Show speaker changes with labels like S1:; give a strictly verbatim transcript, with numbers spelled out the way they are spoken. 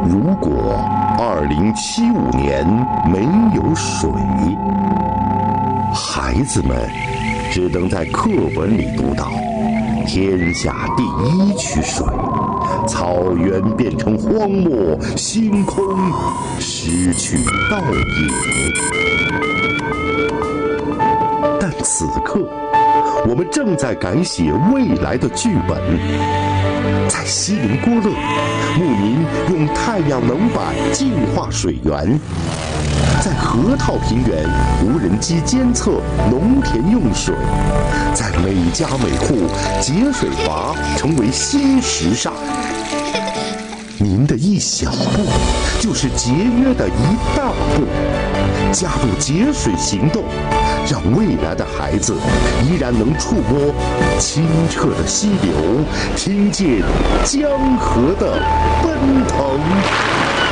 S1: 如果二零七五年没有水，孩子们只能在课本里读到天下第一区水，草原变成荒漠，星空失去倒影。但此刻，我们正在改写未来的剧本。在锡林郭勒，牧民用太阳能板净化水源；在河套平原，无人机监测农田用水；在每家每户，节水阀成为新时尚。您的一小步，就是节约的一大步。加入节水行动，让未来的孩子依然能触摸清澈的溪流，听见江河的奔腾。